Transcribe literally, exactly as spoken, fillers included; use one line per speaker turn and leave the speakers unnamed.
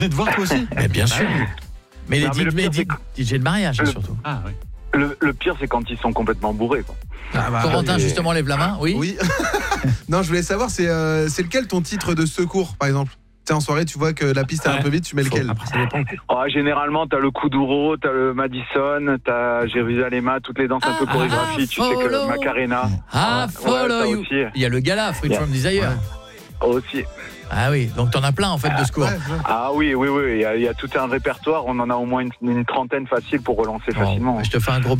venais te voir toi aussi.
Mais bien sûr. Mais les
Non, mais le pire,
D J de mariage
Le-
surtout.
Ah oui.
Le, le pire, c'est quand ils sont complètement bourrés, quoi.
Ah bah,
Corentin,
et-
justement, lève la main. Oui.
Oui. Non, je voulais savoir, c'est euh, c'est lequel ton titre de secours, par exemple? Tu sais, en soirée, tu vois que la piste est un
Ouais.
peu vite, tu mets lequel?
Après, ça dépend.
Oh, généralement, t'as le Kuduro, t'as le Madison, t'as Jérusalem, toutes les danses un peu
Ah,
chorégraphiées. Tu sais
follow.
que Macarena.
Ah,
Ouais,
follow
ça
you.
aussi.
Il y a le gala, Fruit
Yeah.
from Desire.
Aussi.
Ah oui, donc t'en as plein en fait de secours.
Ouais, je vois.
Ah oui, oui, oui. Il y, a, il y a tout un répertoire. On en a au moins une, une trentaine facile pour relancer
Bon,
facilement.
je te fais un gros